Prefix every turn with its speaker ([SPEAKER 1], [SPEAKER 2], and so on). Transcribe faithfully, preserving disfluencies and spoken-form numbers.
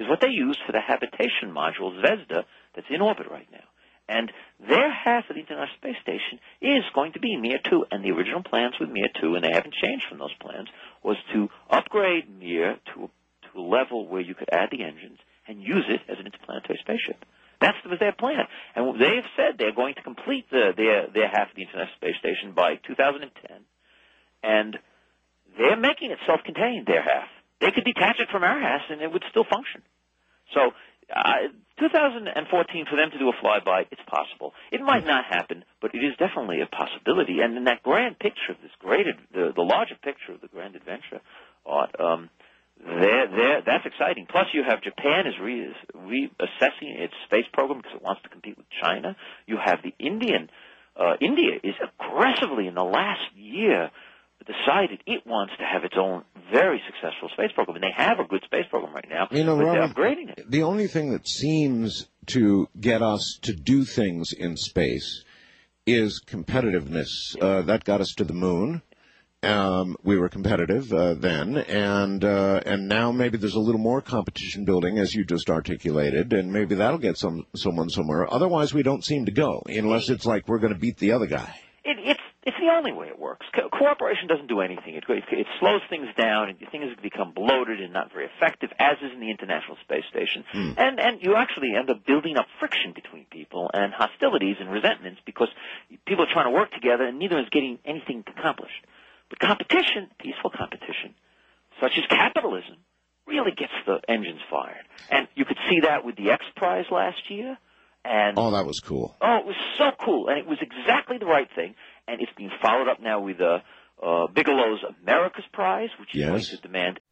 [SPEAKER 1] what they use for the habitation module, Zvezda, that's in orbit right now. And their half of the International Space Station is going to be Mir two, and the original plans with Mir two, and they haven't changed from those plans, was to upgrade Mir to a, to a level where you could add the engines and use it as an interplanetary spaceship. That was their plan. And they have said they're going to complete the, their, their half of the International Space Station by two thousand ten, and they're making it self-contained, their half. They could detach it from our half, and it would still function. So uh, two thousand fourteen, for them to do a flyby, it's possible. It might not happen, but it is definitely a possibility. And in that grand picture of this great, the, the larger picture of the grand adventure, Art, um, they're, they're, that's exciting. Plus, you have Japan is re, reassessing its space program because it wants to compete with China. You have the Indian, uh, India is aggressively in the last year decided it wants to have its own very successful space program, and they have a good space program right now,
[SPEAKER 2] you know,
[SPEAKER 1] but
[SPEAKER 2] Robert,
[SPEAKER 1] they're upgrading it.
[SPEAKER 2] The only thing that seems to get us to do things in space is competitiveness. Uh, that got us to the moon. Um, we were competitive uh, then, and uh, and now maybe there's a little more competition building, as you just articulated, and maybe that'll get some someone somewhere. Otherwise, we don't seem to go, unless it's like we're going to beat the other guy.
[SPEAKER 1] It, it's it's the only way it works. Co- cooperation doesn't do anything. It, it, it slows things down, and things become bloated and not very effective, as is in the International Space Station. Mm. And and you actually end up building up friction between people and hostilities and resentments because people are trying to work together, and neither is getting anything accomplished. But competition, peaceful competition, such as capitalism, really gets the engines fired. And you could see that with the X Prize last year. And
[SPEAKER 2] oh, that was cool.
[SPEAKER 1] Oh, it was so cool. And it was exactly the right thing. And it's being followed up now with uh, uh, Bigelow's America's Prize, which is
[SPEAKER 2] yes.
[SPEAKER 1] going to demand